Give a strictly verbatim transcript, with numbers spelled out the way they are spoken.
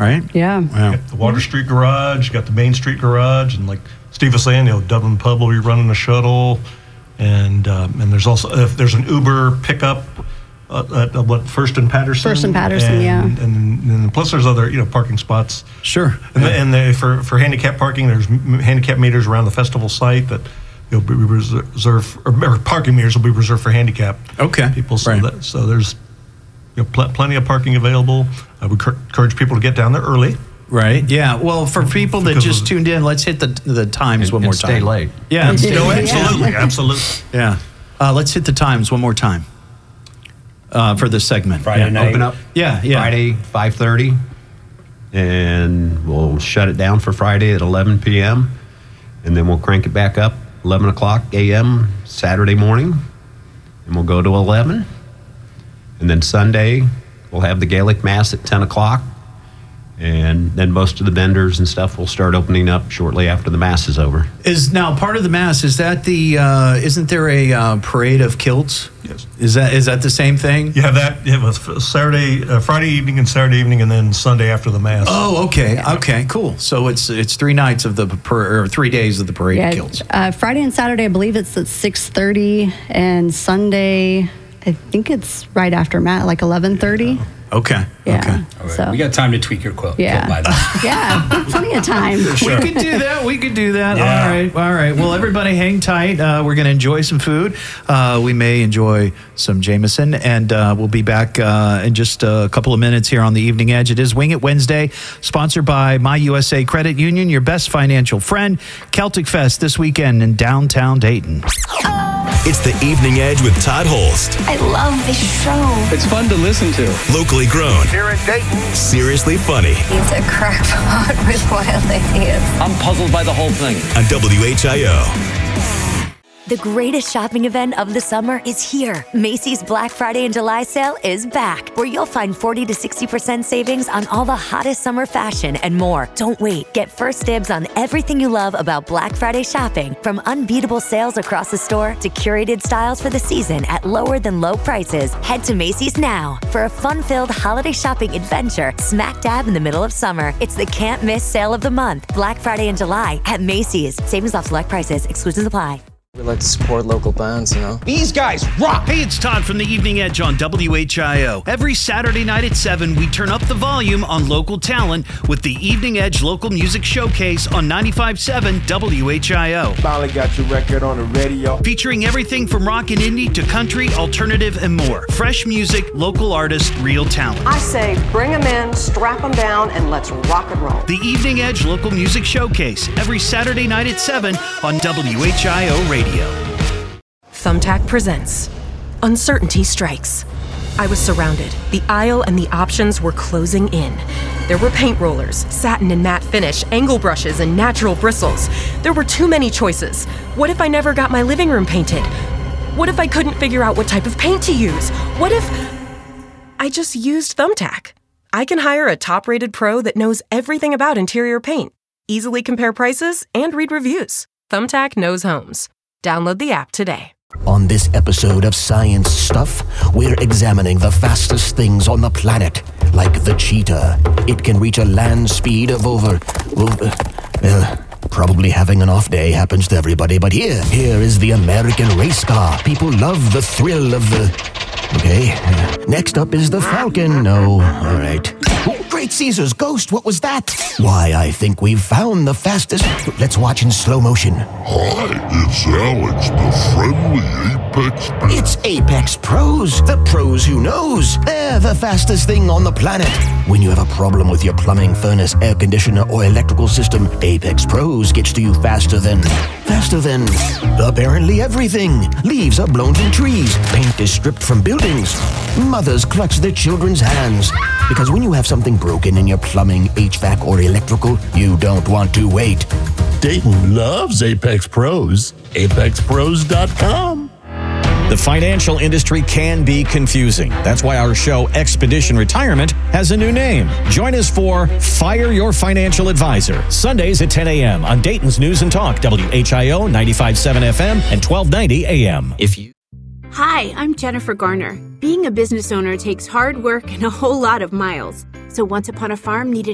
right? Yeah. Wow. You got the Water Street Garage, you got the Main Street Garage, and like Steve was saying, you know, Dublin Pub will be running a shuttle, and um, and there's also if there's an Uber pickup uh, at uh, what First and Patterson. First and Patterson, and, yeah. And, and plus there's other you know parking spots. Sure. And, yeah. the, and the, for for handicap parking, there's m- handicap meters around the festival site that. Will be reserved, or, or parking meters will be reserved for handicapped okay. people. So, right. that, so there's you know, pl- plenty of parking available. I would cur- encourage people to get down there early. Right. Yeah. Well, for people that Because just of, tuned in, let's hit the the times and, one more and time. Stay late. Yeah. And stay no, late. absolutely, yeah. absolutely. Yeah. Uh, let's hit the times one more time uh, for this segment. Friday yeah. night. Open up. Yeah. Yeah. Friday, five thirty, and we'll shut it down for Friday at eleven p.m., and then we'll crank it back up eleven o'clock a.m. Saturday morning, and we'll go to eleven. And then Sunday, we'll have the Gaelic Mass at ten o'clock, and then most of the vendors and stuff will start opening up shortly after the Mass is over. Is now part of the Mass, is that the, uh, isn't there a uh, parade of kilts? Yes. Is that is that the same thing? You have that. You have a Saturday, uh, Friday evening, and Saturday evening, and then Sunday after the Mass. Oh, okay, okay, cool. So it's it's three nights of the par- or three days of the parade Yeah, of kilts. uh, Friday and Saturday, I believe it's at six thirty, and Sunday, I think it's right after Matt, like eleven thirty. Okay. Yeah. Okay. All right. So, We got time to tweak your quilt. yeah. quilt by then. Yeah, plenty of time. We could do that. We could do that. Yeah. All right. All right. Well, everybody hang tight. Uh, we're going to enjoy some food. Uh, we may enjoy some Jameson, and uh, we'll be back uh, in just a couple of minutes here on the Evening Edge. It is Wing It Wednesday, sponsored by My U S A Credit Union, your best financial friend. Celtic Fest this weekend in downtown Dayton. It's the Evening Edge with Todd Holst. I love this show. It's fun to listen to. Locally grown. Here in Dayton. Seriously funny. It's a crackpot with wild ideas. I'm puzzled by the whole thing. On W H I O. The greatest shopping event of the summer is here. Macy's Black Friday and July sale is back, where you'll find forty to sixty percent savings on all the hottest summer fashion and more. Don't wait. Get first dibs on everything you love about Black Friday shopping, from unbeatable sales across the store to curated styles for the season at lower than low prices. Head to Macy's now for a fun-filled holiday shopping adventure smack dab in the middle of summer. It's the can't miss sale of the month, Black Friday and July at Macy's. Savings off select prices. Exclusions apply. We like to support local bands, you know? These guys rock! Hey, it's Todd from the Evening Edge on W H I O. Every Saturday night at seven, we turn up the volume on local talent with the Evening Edge Local Music Showcase on ninety-five point seven W H I O. Finally got your record on the radio. Featuring everything from rock and indie to country, alternative, and more. Fresh music, local artists, real talent. I say bring them in, strap them down, and let's rock and roll. The Evening Edge Local Music Showcase, every Saturday night at seven on W H I O Radio. Thumbtack presents Uncertainty Strikes. I was surrounded. The aisle and the options were closing in. There were paint rollers, satin and matte finish, angle brushes, and natural bristles. There were too many choices. What if I never got my living room painted? What if I couldn't figure out what type of paint to use? What if I just used Thumbtack? I can hire a top-rated pro that knows everything about interior paint, easily compare prices, and read reviews. Thumbtack knows homes. Download the app today. On this episode of Science Stuff, we're examining the fastest things on the planet, like the cheetah. It can reach a land speed of over... over well, probably having an off day happens to everybody, but here, here is the American race car. People love the thrill of the... Okay, uh, next up is the Falcon. No, all right. Oh, Great Caesar's ghost, what was that? Why, I think we've found the fastest... Let's watch in slow motion. Hi, it's Alex, the friendly Apex Pro. It's Apex Pros, the pros who knows. They're the fastest thing on the planet. When you have a problem with your plumbing, furnace, air conditioner, or electrical system, Apex Pros gets to you faster than... Faster than... apparently everything. Leaves are blown from trees. Paint is stripped from buildings. Mothers clutch their children's hands. Because when you have something broken in your plumbing, H V A C, or electrical, you don't want to wait. Dayton loves Apex Pros. Apex Pros dot com. The financial industry can be confusing. That's why our show, Expedition Retirement, has a new name. Join us for Fire Your Financial Advisor, Sundays at ten a.m. on Dayton's News and Talk, W H I O ninety-five point seven F M and twelve ninety A M. If you Hi, I'm Jennifer Garner. Being a business owner takes hard work and a whole lot of miles. So Once Upon a Farm needed